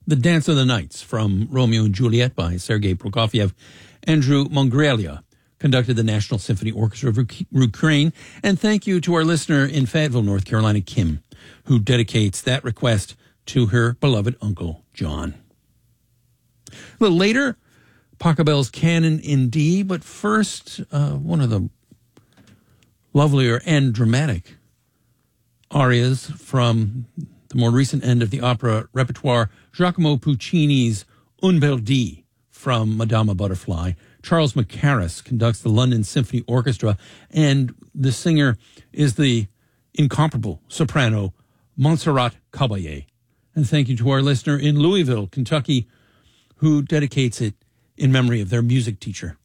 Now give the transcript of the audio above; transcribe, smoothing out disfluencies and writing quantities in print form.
The Dance of the Nights from Romeo and Juliet by Sergei Prokofiev. Andrew Mongrelia conducted the National Symphony Orchestra of Ukraine. And thank you to our listener in Fayetteville, North Carolina, Kim, who dedicates that request to her beloved uncle, John. A little later, Pachelbel's Canon in D, but first, one of the lovelier and dramatic arias from the more recent end of the opera repertoire, Giacomo Puccini's Un bel dì from Madama Butterfly. Charles Mackerras conducts the London Symphony Orchestra, and the singer is the incomparable soprano Montserrat Caballé. And thank you to our listener in Louisville, Kentucky, who dedicates it in memory of their music teacher.